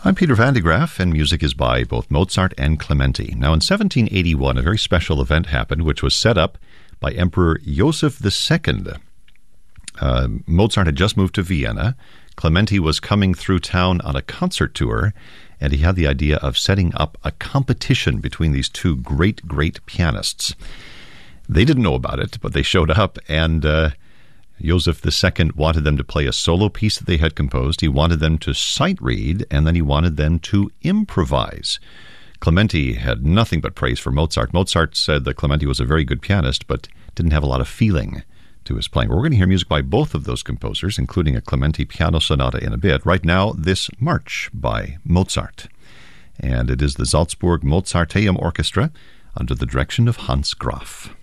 I'm Peter Van de Graaff, and music is by both Mozart and Clementi. Now, in 1781, a very special event happened, which was set up by Emperor Joseph II. Mozart had just moved to Vienna. Clementi was coming through town on a concert tour, and he had the idea of setting up a competition between these two great pianists. They didn't know about it, but they showed up, and Joseph II wanted them to play a solo piece that they had composed. He wanted them to sight read, and then he wanted them to improvise. Clementi had nothing but praise for Mozart. Mozart said that Clementi was a very good pianist, but didn't have a lot of feeling to his playing. We're going to hear music by both of those composers, including a Clementi piano sonata in a bit. Right now, this March by Mozart. And it is the Salzburg Mozarteum Orchestra under the direction of Hans Graf.